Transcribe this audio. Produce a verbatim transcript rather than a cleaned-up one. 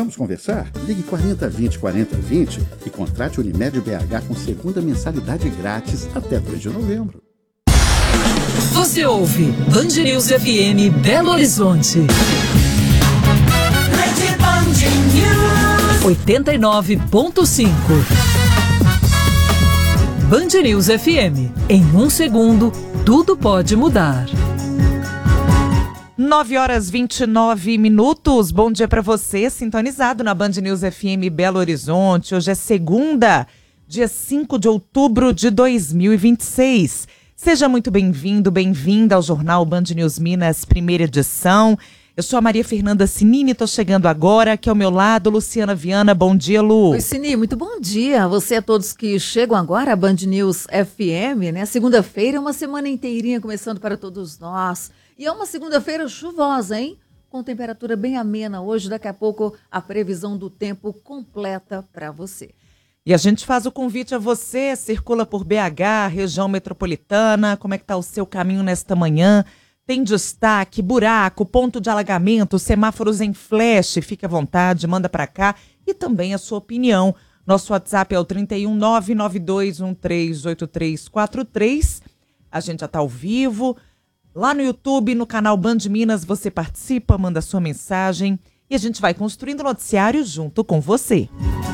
Vamos conversar? Ligue quarenta vinte, quarenta vinte e contrate Unimed B H com segunda mensalidade grátis até dois de novembro. Você ouve Band News F M Belo Horizonte. oitenta e nove ponto cinco. Band News F M. Em um segundo, tudo pode mudar. nove horas e vinte e nove minutos. Bom dia para você, sintonizado na Band News F M Belo Horizonte. Hoje é segunda, dia cinco de outubro de dois mil e vinte e seis. Seja muito bem-vindo, bem-vinda ao Jornal Band News Minas, primeira edição. Eu sou a Maria Fernanda Sinini, estou chegando agora, aqui ao meu lado, Luciana Viana. Bom dia, Lu. Oi, Sini, muito bom dia a você, a todos que chegam agora, a Band News F M, né? Segunda-feira é uma semana inteirinha começando para todos nós. E é uma segunda-feira chuvosa, hein? Com temperatura bem amena hoje. Daqui a pouco a previsão do tempo completa para você. E a gente faz o convite a você, circula por B H, região metropolitana, como é que está o seu caminho nesta manhã? Tem destaque, buraco, ponto de alagamento, semáforos em flash, fique à vontade, manda para cá. E também a sua opinião. Nosso WhatsApp é o trinta e um, nove nove dois um três oito três quatro três. A gente já está ao vivo. Lá no YouTube, no canal Band Minas, você participa, manda sua mensagem e a gente vai construindo o noticiário junto com você.